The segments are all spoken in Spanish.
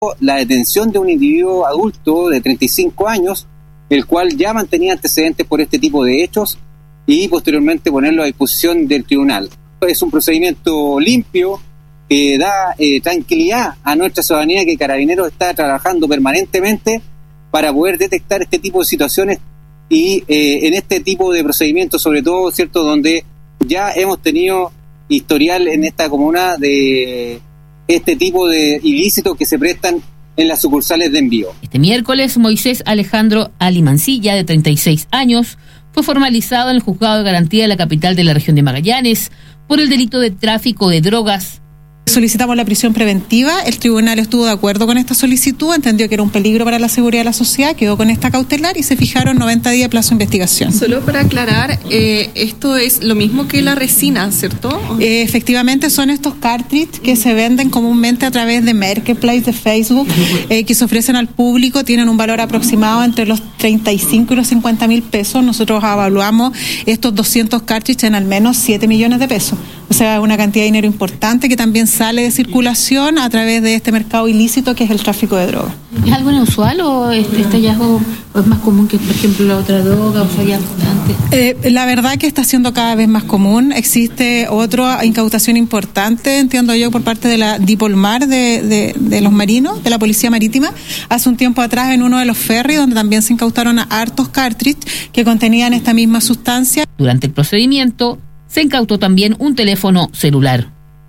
la detención de un individuo adulto de 35 años, el cual ya mantenía antecedentes por este tipo de hechos, y posteriormente ponerlo a disposición del tribunal. Es un procedimiento limpio que da tranquilidad a nuestra ciudadanía, que Carabineros está trabajando permanentemente para poder detectar este tipo de situaciones y en este tipo de procedimientos, sobre todo, ¿cierto?, donde ya hemos tenido historial en esta comuna de este tipo de ilícitos que se prestan en las sucursales de envío. Este miércoles, Moisés Alejandro Alimancilla, de 36 años, fue formalizado en el Juzgado de Garantía de la capital de la región de Magallanes por el delito de tráfico de drogas. Solicitamos la prisión preventiva, el tribunal estuvo de acuerdo con esta solicitud, entendió que era un peligro para la seguridad de la sociedad, quedó con esta cautelar y se fijaron 90 días de plazo de investigación. Solo para aclarar, esto es lo mismo que la resina, ¿cierto? Efectivamente son estos cartridges que se venden comúnmente a través de Marketplace, de Facebook, que se ofrecen al público, tienen un valor aproximado entre los 35 y los 50 mil pesos. Nosotros evaluamos estos 200 cartridges en al menos 7 millones de pesos. O sea, una cantidad de dinero importante que también sale de circulación a través de este mercado ilícito que es el tráfico de drogas. ¿Es algo inusual o este hallazgo es más común que, por ejemplo, la otra droga o falla antes? La verdad que está siendo cada vez más común. Existe otra incautación importante, entiendo yo, por parte de la Dipolmar de los marinos, de la Policía Marítima, hace un tiempo atrás en uno de los ferries, donde también se incautaron hartos cartridges que contenían esta misma sustancia. Durante el procedimiento se incautó también un teléfono celular.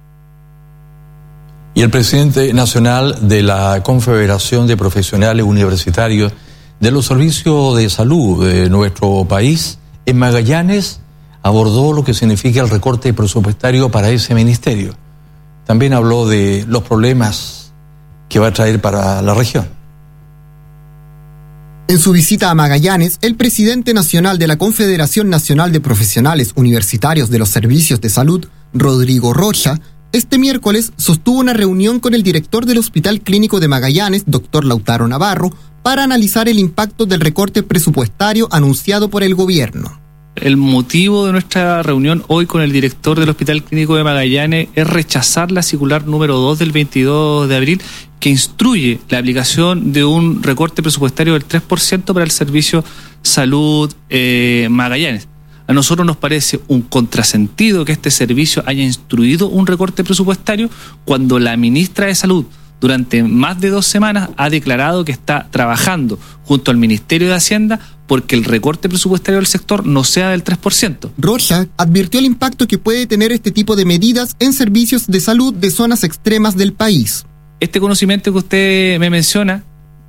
Y el presidente nacional de la Confederación de Profesionales Universitarios de los Servicios de Salud de nuestro país, en Magallanes, abordó lo que significa el recorte presupuestario para ese ministerio. También habló de los problemas que va a traer para la región. En su visita a Magallanes, el presidente nacional de la Confederación Nacional de Profesionales Universitarios de los Servicios de Salud, Rodrigo Rocha, este miércoles sostuvo una reunión con el director del Hospital Clínico de Magallanes, doctor Lautaro Navarro, para analizar el impacto del recorte presupuestario anunciado por el gobierno. El motivo de nuestra reunión hoy con el director del Hospital Clínico de Magallanes es rechazar la circular número 2 del 22 de abril que instruye la aplicación de un recorte presupuestario del 3% para el servicio Salud Magallanes. A nosotros nos parece un contrasentido que este servicio haya instruido un recorte presupuestario cuando la ministra de Salud durante más de 2 semanas ha declarado que está trabajando junto al Ministerio de Hacienda porque el recorte presupuestario del sector no sea del 3%. Rocha advirtió el impacto que puede tener este tipo de medidas en servicios de salud de zonas extremas del país. Este conocimiento que usted me menciona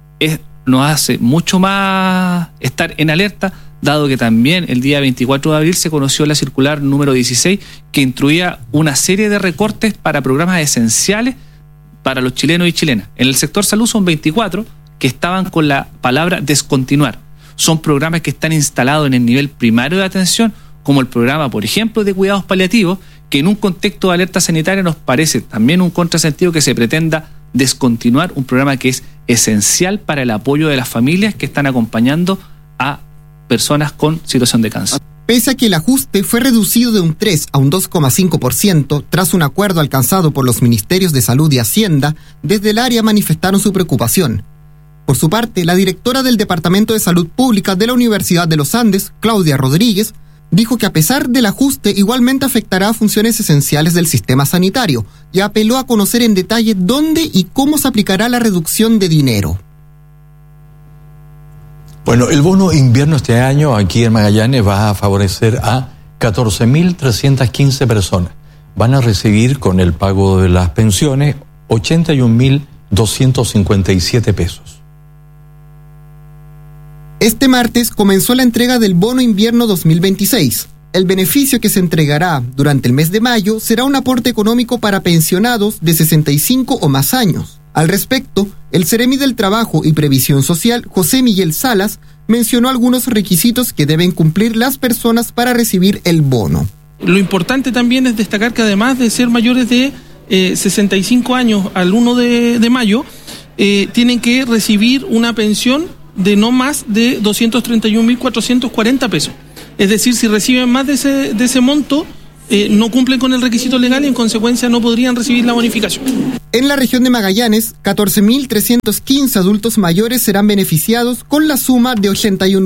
nos hace mucho más estar en alerta, dado que también el día 24 de abril se conoció la circular número 16 que instruía una serie de recortes para programas esenciales para los chilenos y chilenas. En el sector salud son 24 que estaban con la palabra descontinuar. Son programas que están instalados en el nivel primario de atención, como el programa, por ejemplo, de cuidados paliativos, que en un contexto de alerta sanitaria nos parece también un contrasentido que se pretenda descontinuar un programa que es esencial para el apoyo de las familias que están acompañando a personas con situación de cáncer. Pese a que el ajuste fue reducido de un 3 a un 2,5% tras un acuerdo alcanzado por los Ministerios de Salud y Hacienda, desde el área manifestaron su preocupación. Por su parte, la directora del Departamento de Salud Pública de la Universidad de los Andes, Claudia Rodríguez, dijo que a pesar del ajuste igualmente afectará a funciones esenciales del sistema sanitario y apeló a conocer en detalle dónde y cómo se aplicará la reducción de dinero. Bueno, el bono invierno este año aquí en Magallanes va a favorecer a 14.315 personas. Van a recibir con el pago de las pensiones 81.257 pesos. Este martes comenzó la entrega del bono invierno 2026. El beneficio que se entregará durante el mes de mayo será un aporte económico para pensionados de 65 o más años. Al respecto, el Seremi del Trabajo y Previsión Social, José Miguel Salas, mencionó algunos requisitos que deben cumplir las personas para recibir el bono. Lo importante también es destacar que además de ser mayores de 65 años al 1 de mayo, tienen que recibir una pensión de no más de 231.440 pesos. Es decir, si reciben más de ese monto, no cumplen con el requisito legal y en consecuencia no podrían recibir la bonificación. En la región de Magallanes, 14.315 adultos mayores serán beneficiados con la suma de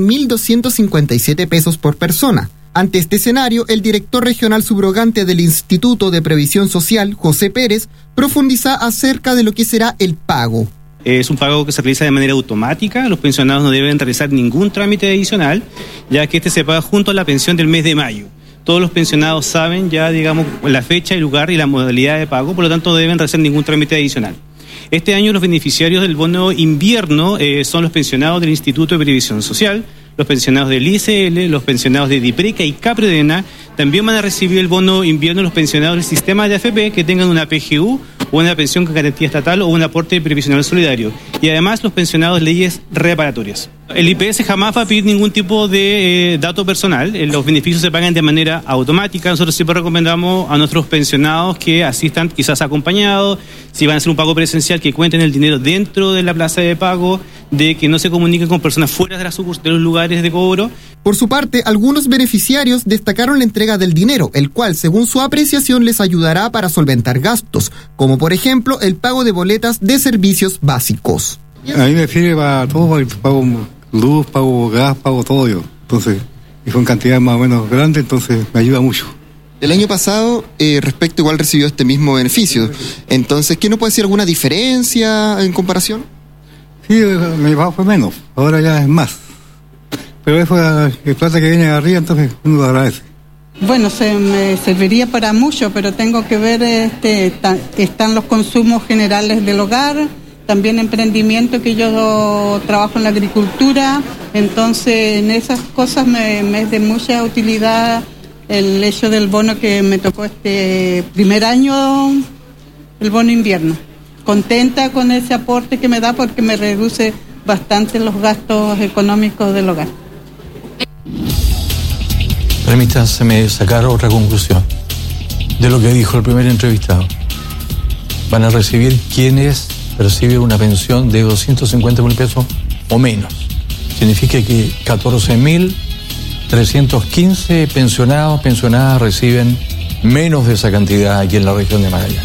81.257 pesos por persona. Ante este escenario, el director regional subrogante del Instituto de Previsión Social, José Pérez, profundiza acerca de lo que será el pago. Es un pago que se realiza de manera automática, los pensionados no deben realizar ningún trámite adicional, ya que este se paga junto a la pensión del mes de mayo. Todos los pensionados saben ya, digamos, la fecha, el lugar y la modalidad de pago, por lo tanto no deben realizar ningún trámite adicional. Este año los beneficiarios del bono invierno son los pensionados del Instituto de Previsión Social, los pensionados del ICL, los pensionados de DIPRECA y CAPREDENA. También van a recibir el bono invierno los pensionados del sistema de AFP que tengan una PGU o una pensión con garantía estatal o un aporte previsional solidario. Y además los pensionados de leyes reparatorias. El IPS jamás va a pedir ningún tipo de dato personal. Los beneficios se pagan de manera automática. Nosotros siempre recomendamos a nuestros pensionados que asistan quizás acompañados, si van a hacer un pago presencial, que cuenten el dinero dentro de la plaza de pago, de que no se comuniquen con personas fuera de los lugares de cobro. Por su parte, algunos beneficiarios destacaron la entrega del dinero, el cual, según su apreciación, les ayudará para solventar gastos, como por ejemplo el pago de boletas de servicios básicos. A mí me sirve para todo, pago luz, pago gas, pago todo yo. Entonces, y son cantidades más o menos grandes, entonces me ayuda mucho. El año pasado, respecto igual recibió este mismo beneficio. Entonces, ¿qué no puede decir alguna diferencia en comparación? Sí, mi pago fue menos, ahora ya es más. Pero eso es plata que viene de arriba, entonces uno lo agradece. Bueno, me serviría para mucho, pero tengo que ver, están los consumos generales del hogar, también emprendimiento, que yo trabajo en la agricultura, entonces en esas cosas me es de mucha utilidad el hecho del bono que me tocó este primer año, el bono invierno. Contenta con ese aporte que me da porque me reduce bastante los gastos económicos del hogar. Permítanme sacar otra conclusión de lo que dijo el primer entrevistado. Van a recibir quienes perciben una pensión de 250.000 pesos o menos. Significa que 14.315 pensionadas reciben menos de esa cantidad aquí en la región de Magallanes.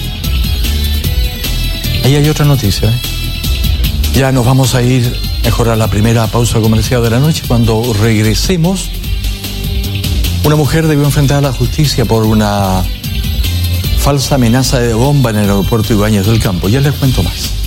Ahí hay otra noticia. Ya nos vamos a ir mejor a la primera pausa comercial de la noche. Cuando regresemos, una mujer debió enfrentar a la justicia por una falsa amenaza de bomba en el aeropuerto Ibáñez del Campo. Ya les cuento más.